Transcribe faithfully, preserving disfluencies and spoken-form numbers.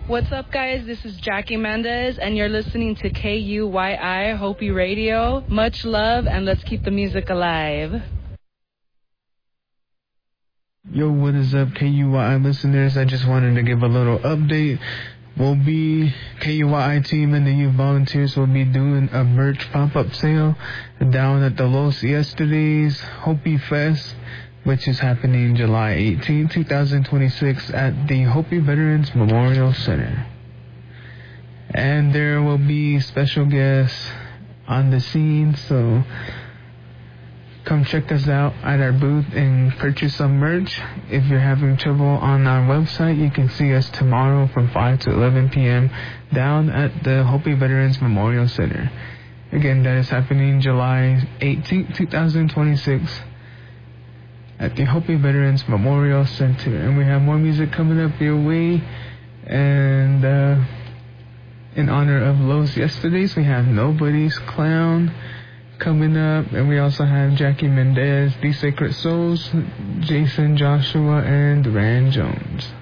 What's up, guys? This is Jackie Mendez, and you're listening to K U Y I Hopi Radio. Much love, and let's keep the music alive. Yo, what is up, K U Y I listeners? I just wanted to give a little update. We'll be, K U Y I team and the youth volunteers will be doing a merch pop-up sale down at the Los Yesterday's Hopi Fest, which is happening July eighteenth, twenty twenty-six at the Hopi Veterans Memorial Center. And there will be special guests on the scene, so come check us out at our booth and purchase some merch. If you're having trouble on our website, you can see us tomorrow from five to eleven p.m. down at the Hopi Veterans Memorial Center. Again, that is happening July eighteenth, twenty twenty-six at the Hopi Veterans Memorial Center. And we have more music coming up your way. And uh, in honor of Los Yesterdays, we have Nobody's Clown coming up, and we also have Jackie Mendez, The Sacred Souls, Jason Joshua, and Rand Jones.